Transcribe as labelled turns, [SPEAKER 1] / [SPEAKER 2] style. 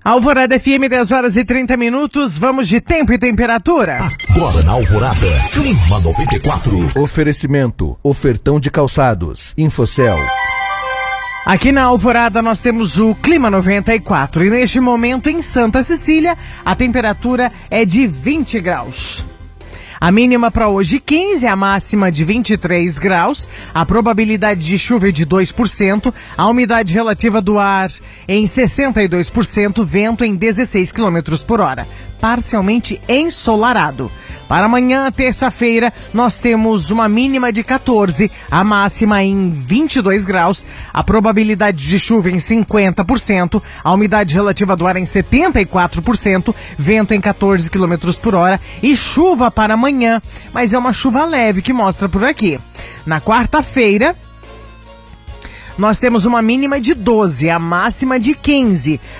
[SPEAKER 1] Alvorada FM, 10 horas e 30 minutos, vamos de tempo e temperatura.
[SPEAKER 2] Agora na Alvorada, Clima 94.
[SPEAKER 3] Oferecimento, ofertão de calçados, Infocel.
[SPEAKER 1] Aqui na Alvorada nós temos o Clima 94 e neste momento em Santa Cecília a temperatura é de 20 graus. A mínima para hoje 15, a máxima de 23 graus, a probabilidade de chuva é de 2%, a umidade relativa do ar em 62%, vento em 16 km por hora, parcialmente ensolarado. Para amanhã, terça-feira, nós temos uma mínima de 14, a máxima em 22 graus, a probabilidade de chuva em 50%, a umidade relativa do ar em 74%, vento em 14 km por hora e chuva para amanhã, mas é uma chuva leve que mostra por aqui. Na quarta-feira, nós temos uma mínima de 12, a máxima de 15.